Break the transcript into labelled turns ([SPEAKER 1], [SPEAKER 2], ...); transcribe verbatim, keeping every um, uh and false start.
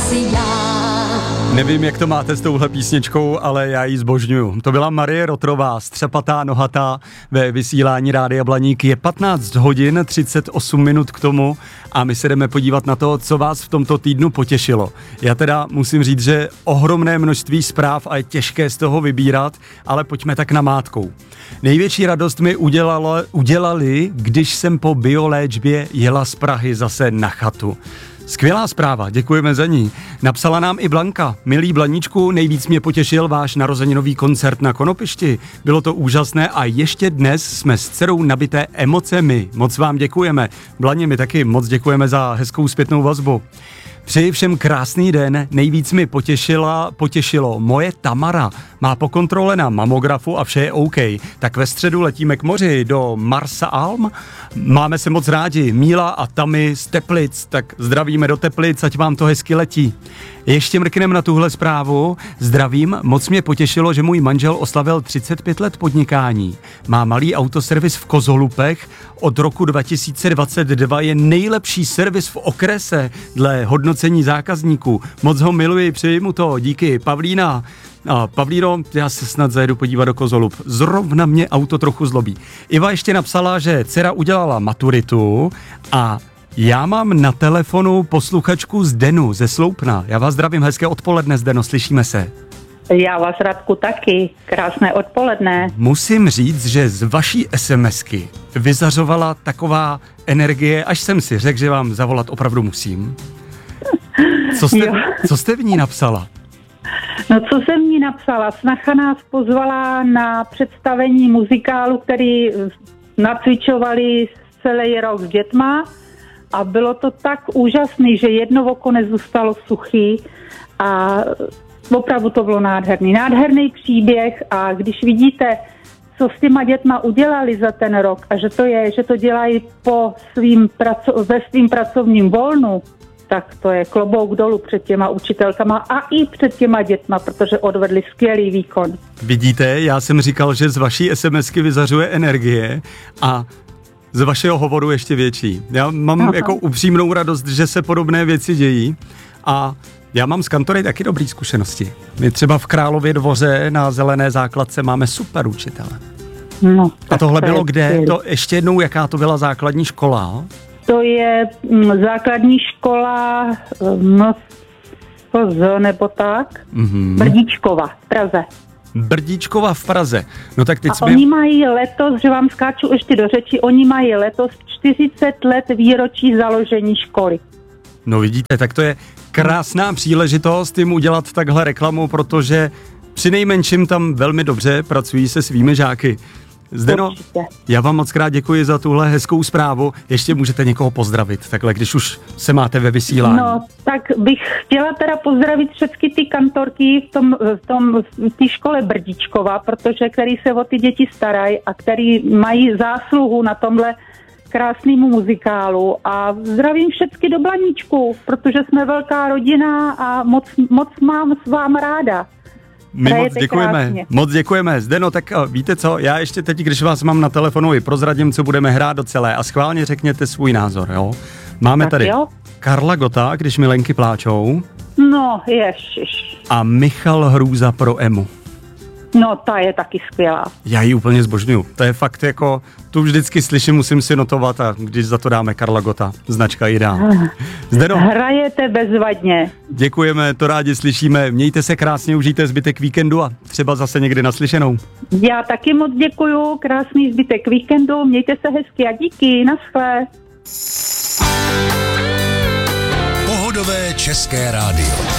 [SPEAKER 1] asi já.
[SPEAKER 2] Nevím, jak to máte s touhle písničkou, ale já ji zbožňuju. To byla Marie Rotrová, Střepatá nohatá ve vysílání Rádia Blaník. Je patnáct hodin, třicet osm minut k tomu a my se jdeme podívat na to, co vás v tomto týdnu potěšilo. Já teda musím říct, že ohromné množství zpráv a je těžké z toho vybírat, ale pojďme tak namátkou. Největší radost mi udělalo, udělali, když jsem po bioléčbě jela z Prahy zase na chatu. Skvělá zpráva, děkujeme za ní. Napsala nám i Blanka. Milý Blaníčku, nejvíc mě potěšil váš narozeninový koncert na Konopišti. Bylo to úžasné a ještě dnes jsme s dcerou nabité emocemi. Moc vám děkujeme. Blaně, my taky moc děkujeme za hezkou zpětnou vazbu. Přeji všem krásný den, nejvíc mi potěšila, potěšilo moje Tamara. Má po kontrole na mamografu a vše je OK. Tak ve středu letíme k moři do Marsa Alm. Máme se moc rádi, Míla a Tami z Teplic, tak zdravíme do Teplic, ať vám to hezky letí. Ještě mrknem na tuhle zprávu. Zdravím, moc mě potěšilo, že můj manžel oslavil třicet pět let podnikání. Má malý autoservis v Kozolupech, od roku dva tisíce dvacet dva je nejlepší servis v okrese dle hodnocení zákazníků. Moc ho miluji, přeji mu to, díky. Pavlína. A Pavlíno, já se snad zajedu podívat do Kozolup. Zrovna mě auto trochu zlobí. Iva ještě napsala, že dcera udělala maturitu a já mám na telefonu posluchačku Zdenu ze Sloupna. Já vás zdravím, hezké odpoledne, Zdeno, slyšíme se.
[SPEAKER 3] Já vás, Radku, taky. Krásné odpoledne.
[SPEAKER 2] Musím říct, že z vaší SMSky vyzařovala taková energie, až jsem si řekl, že vám zavolat opravdu musím. Co jste, co jste v ní napsala?
[SPEAKER 3] No, co jsem ní napsala? Snacha nás pozvala na představení muzikálu, který nacvičovali celý rok s dětma a bylo to tak úžasný, že jedno oko nezůstalo suchý a opravdu to bylo nádherný. Nádherný příběh a když vidíte, co s těma dětma udělali za ten rok a že to je, že to dělají po svým praco- ve svým pracovním volnu, tak to je klobouk dolů před těma učitelkama a i před těma dětma, protože odvedli skvělý výkon.
[SPEAKER 2] Vidíte, já jsem říkal, že z vaší SMSky vyzařuje energie a z vašeho hovoru ještě větší. Já mám Aha. jako upřímnou radost, že se podobné věci dějí a já mám s kantory taky dobrý zkušenosti. My třeba v Králově Dvoře na Zelené základce máme super učitele.
[SPEAKER 3] No,
[SPEAKER 2] a tohle
[SPEAKER 3] to
[SPEAKER 2] bylo kde?
[SPEAKER 3] Skvělý.
[SPEAKER 2] To ještě jednou, jaká to byla základní škola?
[SPEAKER 3] To je m, základní škola m, z nebo tak, mm-hmm. Brdíčkova v Praze.
[SPEAKER 2] Brdíčkova v Praze. No tak teď
[SPEAKER 3] a
[SPEAKER 2] jsme...
[SPEAKER 3] oni mají letos, že vám skáču ještě do řeči, oni mají letos čtyřicet let výročí založení školy.
[SPEAKER 2] No vidíte, tak to je krásná příležitost jim udělat takhle reklamu, protože přinejmenším tam velmi dobře pracují se svými žáky. Zdeno,
[SPEAKER 3] Určitě.
[SPEAKER 2] Já vám moc krát děkuji za tuhle hezkou zprávu. Ještě můžete někoho pozdravit, takhle, když už se máte ve vysílání.
[SPEAKER 3] No, tak bych chtěla teda pozdravit všechny ty kantorky v tom, v tom, v té škole Brdíčkova, protože který se o ty děti starají a který mají zásluhu na tomhle krásnému muzikálu a zdravím všechny do Blaníčku, protože jsme velká rodina a moc, moc mám s vám ráda.
[SPEAKER 2] My
[SPEAKER 3] Hrajete
[SPEAKER 2] moc děkujeme,
[SPEAKER 3] krásně.
[SPEAKER 2] moc děkujeme. Zdeno, tak víte co, já ještě teď, když vás mám na telefonu, i prozradím, co budeme hrát do celé a schválně řekněte svůj názor, jo? Máme
[SPEAKER 3] Tak
[SPEAKER 2] tady
[SPEAKER 3] jo.
[SPEAKER 2] Karla Gota, Když milenky pláčou.
[SPEAKER 3] No, ježiš.
[SPEAKER 2] A Michal Hrůza pro Emu.
[SPEAKER 3] No, ta je taky skvělá.
[SPEAKER 2] Já ji úplně zbožňuju. To je fakt jako, tu vždycky slyším, musím si notovat a když za to dáme Karla Gota, značka Ideál. Zdeno,
[SPEAKER 3] Hrajete bezvadně.
[SPEAKER 2] děkujeme, to rádi slyšíme. Mějte se krásně, užijte zbytek víkendu a třeba zase někdy naslyšenou.
[SPEAKER 3] Já taky moc děkuju, krásný zbytek víkendu, mějte se hezky a díky, naschle.
[SPEAKER 4] Pohodové české rádio.